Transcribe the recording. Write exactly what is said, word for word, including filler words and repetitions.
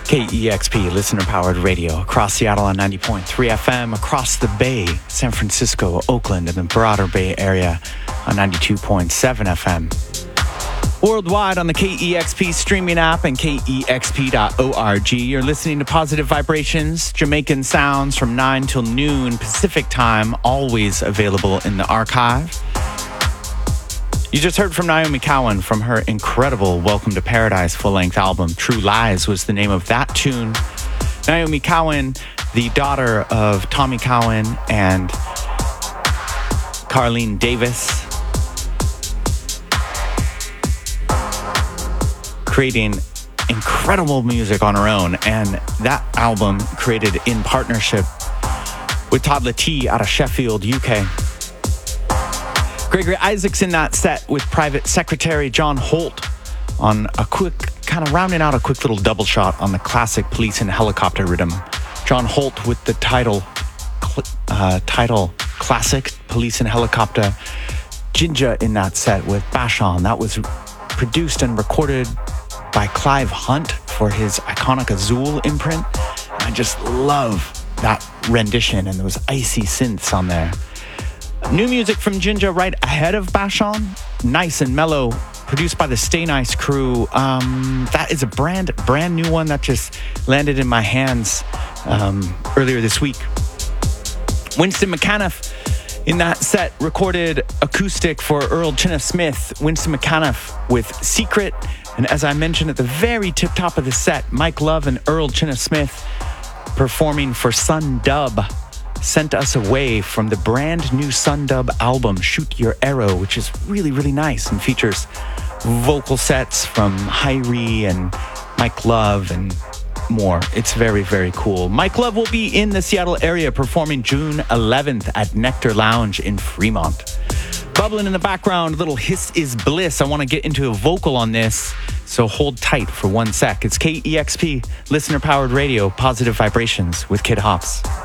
K E X P, listener-powered radio across Seattle on ninety point three F M, across the Bay, San Francisco, Oakland, and the broader Bay Area on ninety-two point seven F M. Worldwide on the K E X P streaming app and K E X P dot org. You're listening to Positive Vibrations, Jamaican sounds from nine till noon Pacific time, always available in the archive. You just heard from Naomi Cowan from her incredible Welcome to Paradise full-length album. True Lies was the name of that tune. Naomi Cowan, the daughter of Tommy Cowan and Carlene Davis, creating incredible music on her own, and that album created in partnership with Todd Latee out of Sheffield, U K. Gregory Isaacs in that set with Private Secretary John Holt on a quick, kind of rounding out a quick little double shot on the classic Police and Helicopter rhythm. John Holt with the title, uh, title classic Police and Helicopter. Jinja in that set with Bashon. That was produced and recorded by Clive Hunt for his iconic Azul imprint. And I just love that rendition and those icy synths on there. New music from Jinja right ahead of Bashon. Nice and mellow, produced by the Stay Nice crew. Um, that is a brand brand new one that just landed in my hands um, earlier this week. Winston McAnuff in that set recorded acoustic for Earl Chinna Smith. Winston McAnuff with Secret. And as I mentioned at the very tip top of the set, Mike Love and Earl Chinna Smith performing for Sun Dub sent us away from the brand new Sun Dub album, Shoot Your Arrow, which is really, really nice and features vocal sets from Hyrie and Mike Love and more. It's very, very cool. Mike Love will be in the Seattle area performing June eleventh at Nectar Lounge in Fremont. Bubbling in the background, little Hiss Is Bliss. I want to get into a vocal on this, so hold tight for one sec. It's K E X P, listener-powered radio, Positive Vibrations with Kid Hops.